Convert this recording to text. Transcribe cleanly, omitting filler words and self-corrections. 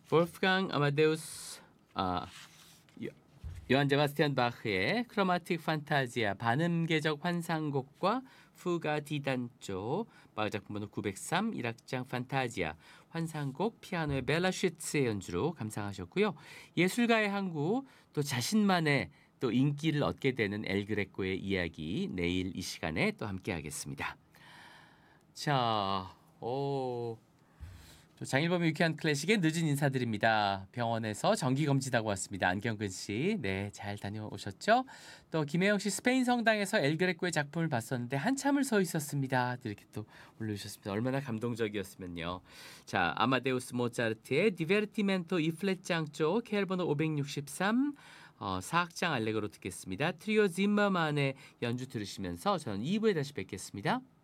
볼프강 아마데우스 요- 요한 제바스티안 바흐의 크로마틱 판타지아 반음계적 환상곡과 푸가 디단조 마그작품 번호 903 1악장 판타지아 환상곡 피아노의 벨라 슈츠의 연주로 감상하셨고요. 예술가의 항구 또 자신만의 또 인기를 얻게 되는 엘 그레코의 이야기 내일 이 시간에 또 함께 하겠습니다. 자, 또 장일범의 유쾌한 클래식의 늦은 인사드립니다. 병원에서 정기검진하고 왔습니다. 안경근 씨. 네, 잘 다녀오셨죠? 또 김혜영 씨 스페인 성당에서 엘 그레코의 작품을 봤었는데 한참을 서 있었습니다. 이렇게 또 올려주셨습니다. 얼마나 감동적이었으면요. 자, 아마데우스 모차르트의 디베르티멘토 E플랫 장조 케일 번호 563 4악장 알레그로 듣겠습니다. 트리오 짐머만의 연주 들으시면서 저는 2부에 다시 뵙겠습니다.